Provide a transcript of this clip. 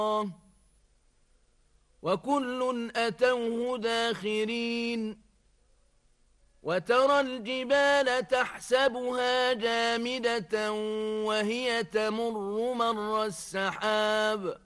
وكل أتوه داخرين وترى الجبال تحسبها جامدة وهي تمر مر السحاب